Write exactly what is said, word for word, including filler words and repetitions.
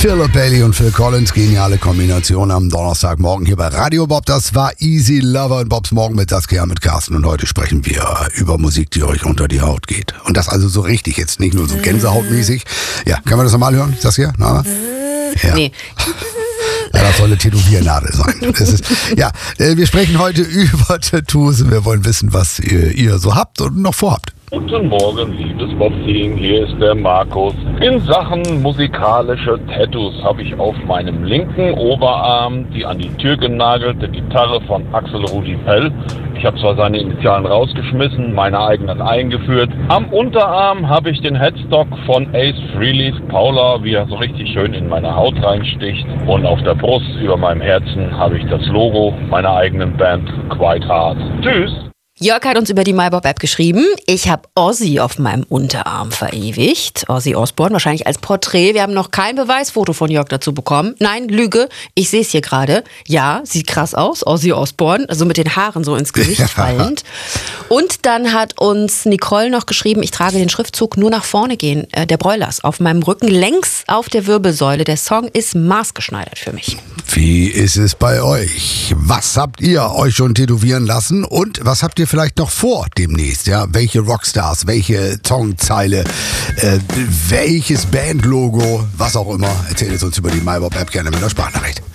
Philip Bailey und Phil Collins, geniale Kombination am Donnerstagmorgen hier bei Radio Bob. Das war Easy Lover in Bobs Morgen mit Saskia mit Carsten. Und heute sprechen wir über Musik, die euch unter die Haut geht. Und das also so richtig, jetzt nicht nur so gänsehautmäßig. Ja, kann man das nochmal hören, Saskia? Na? Ja. Nee. Ja, das soll eine Tätowiernadel sein. Das ist, ja, wir sprechen heute über Tattoos. Wir wollen wissen, was ihr, ihr so habt und noch vorhabt. Guten Morgen, liebes Bob-Team, hier ist der Markus. In Sachen musikalische Tattoos habe ich auf meinem linken Oberarm die an die Tür genagelte Gitarre von Axel Rudi Pell. Ich habe zwar seine Initialen rausgeschmissen, meine eigenen eingeführt. Am Unterarm habe ich den Headstock von Ace Frehley's Paula, wie er so richtig schön in meine Haut reinsticht. Und auf der Brust über meinem Herzen habe ich das Logo meiner eigenen Band Quite Hard. Tschüss! Jörg hat uns über die MyBob-App geschrieben. Ich habe Ozzy auf meinem Unterarm verewigt. Ozzy Osbourne, wahrscheinlich als Porträt. Wir haben noch kein Beweisfoto von Jörg dazu bekommen. Nein, Lüge. Ich sehe es hier gerade. Ja, sieht krass aus. Ozzy Osbourne, also mit den Haaren so ins Gesicht fallend. Und dann hat uns Nicole noch geschrieben, ich trage den Schriftzug nur nach vorne gehen, äh, der Broilers, auf meinem Rücken längs auf der Wirbelsäule. Der Song ist maßgeschneidert für mich. Wie ist es bei euch? Was habt ihr euch schon tätowieren lassen und was habt ihr vielleicht noch vor demnächst? Ja, welche Rockstars, welche Songzeile, äh, welches Bandlogo, was auch immer. Erzählt es uns über die MyBob-App gerne mit der Sprachnachricht.